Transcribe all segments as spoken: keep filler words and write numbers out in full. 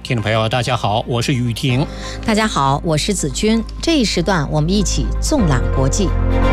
听众朋友大家好，我是雨婷。 大家好，我是子君。这一时段我们一起纵览国际。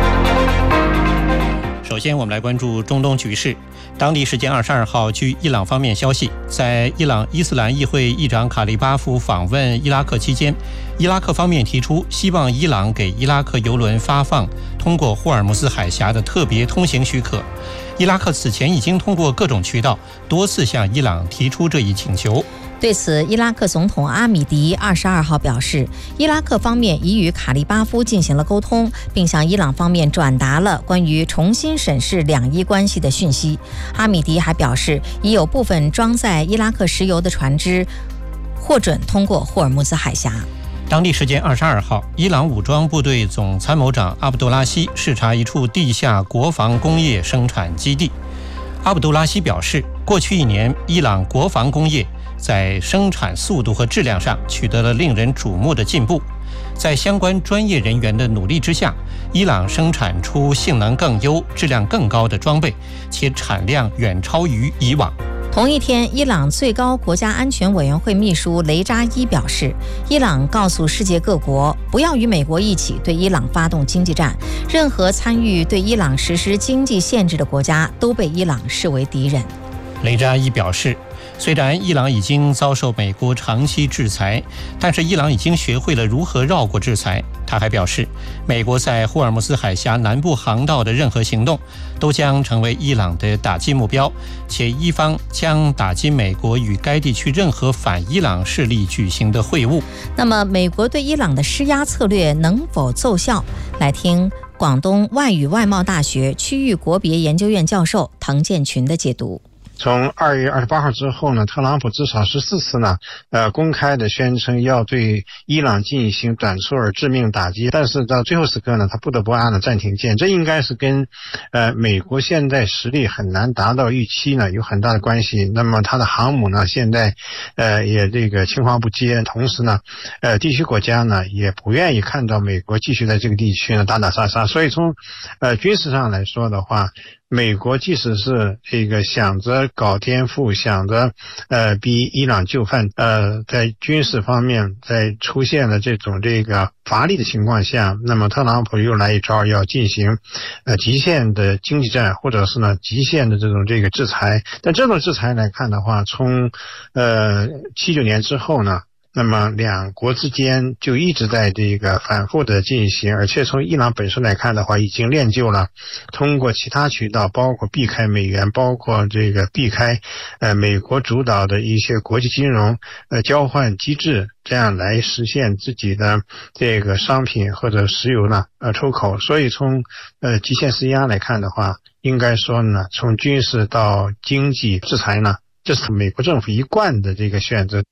首先我们来关注中东局势。当地时间二十二号，据伊朗方面消息，在伊朗伊斯兰议会议长卡利巴夫访问伊拉克期间，伊拉克方面提出希望伊朗给伊拉克油轮发放通过霍尔木兹海峡的特别通行许可。伊拉克此前已经通过各种渠道多次向伊朗提出这一请求。 对此，伊拉克总统阿米迪二十二号表示，伊拉克方面已与卡利巴夫进行了沟通，并向伊朗方面转达了关于重新审视两伊关系的讯息。阿米迪还表示，已有部分装载伊拉克石油的船只获准通过霍尔木兹海峡。 当地时间二十二号，伊朗武装部队总参谋长阿卜杜拉希视察一处地下国防工业生产基地。阿卜杜拉希表示，过去一年，伊朗国防工业在生产速度和质量上取得了令人瞩目的进步。在相关专业人员的努力之下，伊朗生产出性能更优、质量更高的装备，且产量远超于以往。 同一天，伊朗最高国家安全委员会秘书雷扎伊表示，伊朗告诉世界各国不要与美国一起对伊朗发动经济战，任何参与对伊朗实施经济限制的国家都被伊朗视为敌人。 雷扎伊表示，虽然伊朗已经遭受美国长期制裁，但是伊朗已经学会了如何绕过制裁。他还表示，美国在霍尔木兹海峡南部航道的任何行动都将成为伊朗的打击目标，且伊方将打击美国与该地区任何反伊朗势力举行的会晤。 那么，美国对伊朗的施压策略能否奏效？来听广东外语外贸大学区域国别研究院教授滕建群的解读。 从二月二十八号之后呢，特朗普至少十四次呢，呃，公开的宣称要对伊朗进行短促而致命打击，但是到最后时刻呢，他不得不按了暂停键。这应该是跟呃美国现在实力很难达到预期呢有很大的关系。那么他的航母呢，现在呃也这个青黄不接，同时呢，呃地区国家呢也不愿意看到美国继续在这个地区呢打打杀杀，所以从呃军事上来说的话，美国即使是这个想着搞颠覆，想着呃逼伊朗就范，呃在军事方面在出现了这种这个乏力的情况下，那么特朗普又来一招，要进行呃极限的经济战，或者是呢极限的这种这个制裁。但这种制裁来看的话，从呃七九年之后呢，那么两国之间就一直在这个反复的进行，而且从伊朗本身来看的话，已经练就了通过其他渠道，包括避开美元，包括这个避开呃美国主导的一些国际金融呃交换机制，这样来实现自己的这个商品或者石油呢呃出口。所以从呃极限施压来看的话，应该说呢，从军事到经济制裁呢，这是美国政府一贯的这个选择。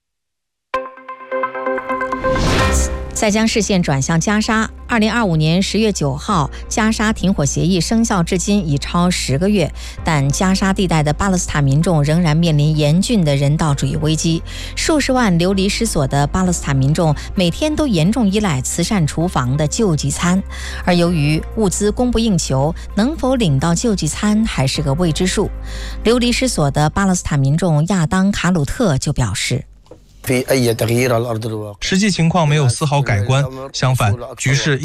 再将视线转向加沙。二零二五年十月九号，加沙停火协议生效至今已超十个月，但加沙地带的巴勒斯坦民众仍然面临严峻的人道主义危机。数十万流离失所的巴勒斯坦民众每天都严重依赖慈善厨房的救济餐，而由于物资供不应求，能否领到救济餐还是个未知数。流离失所的巴勒斯坦民众亚当·卡鲁特就表示， 实际情况没有丝毫改观，相反，局势